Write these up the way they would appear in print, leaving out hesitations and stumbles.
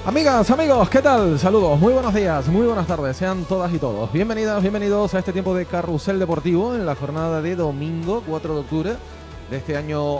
Amigas, amigos, ¿qué tal? Saludos, muy buenos días, muy buenas tardes, sean todas y todos bienvenidas, bienvenidos a este tiempo de Carrusel Deportivo en la jornada de domingo 4 de octubre de este año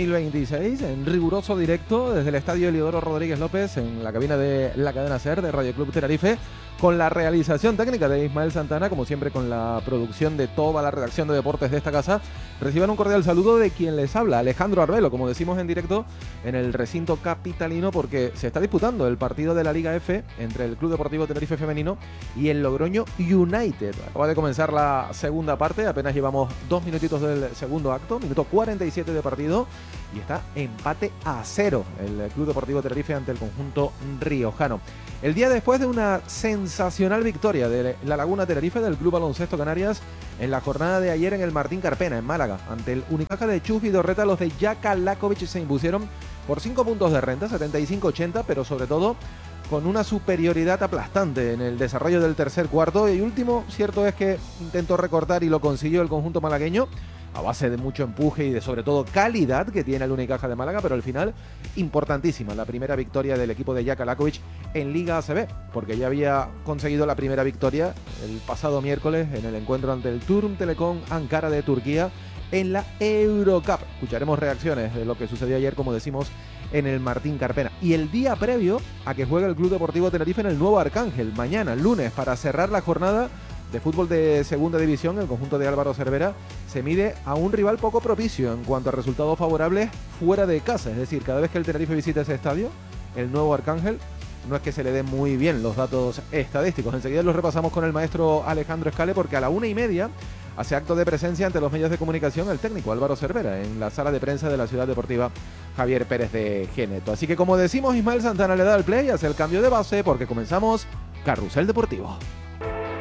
2026, en riguroso directo desde el Estadio Eliodoro Rodríguez López, en la cabina de la cadena SER de Radio Club Tenerife, con la realización técnica de Ismael Santana, como siempre con la producción de toda la redacción de deportes de esta casa. Reciban un cordial saludo de quien les habla, Alejandro Arbelo, como decimos en directo en el recinto capitalino, porque se está disputando el partido de la Liga F entre el Club Deportivo Tenerife Femenino y el Logroño United. Acaba de comenzar la segunda parte, apenas llevamos 2 minutitos del segundo acto, minuto 47 de partido, y está empate a 0 el Club Deportivo Tenerife ante el conjunto riojano. El día después de una sensacional victoria de la Laguna Tenerife del Club Baloncesto Canarias en la jornada de ayer en el Martín Carpena, en Málaga, ante el Unicaja de Chus Vidorreta, los de Jaka Lakovic se impusieron por 5 puntos de renta, 75-80, pero sobre todo con una superioridad aplastante en el desarrollo del tercer cuarto. Y último, cierto es que intentó recortar y lo consiguió el conjunto malagueño, a base de mucho empuje y de sobre todo calidad que tiene el Unicaja de Málaga, pero al final importantísima la primera victoria del equipo de Jaka Lakovic en Liga ACB, porque ya había conseguido la primera victoria el pasado miércoles en el encuentro ante el Turun Telecom Ankara de Turquía en la Eurocup. Escucharemos reacciones de lo que sucedió ayer, como decimos, en el Martín Carpena. Y el día previo a que juegue el Club Deportivo Tenerife en el Nuevo Arcángel, mañana, lunes, para cerrar la jornada de fútbol de segunda división, el conjunto de Álvaro Cervera se mide a un rival poco propicio en cuanto a resultados favorables fuera de casa. Es decir, cada vez que el Tenerife visita ese estadio, el Nuevo Arcángel, no es que se le den muy bien los datos estadísticos. Enseguida los repasamos con el maestro Alejandro Escale, porque a la 1:30 hace acto de presencia ante los medios de comunicación el técnico Álvaro Cervera en la sala de prensa de la Ciudad Deportiva Javier Pérez de Geneto. Así que, como decimos, Ismael Santana le da el play, hace el cambio de base, porque comenzamos Carrusel Deportivo.